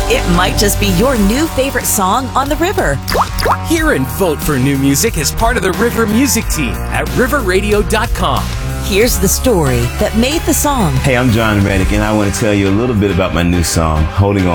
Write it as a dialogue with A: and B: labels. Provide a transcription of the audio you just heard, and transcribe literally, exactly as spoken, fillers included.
A: It might just be your new favorite song on the river.
B: Hear and vote for new music as part of the River Music Team at river radio dot com.
A: Here's the story that made the song.
C: Hey, I'm John Reddick, and I want to tell you a little bit about my new song, Holding On.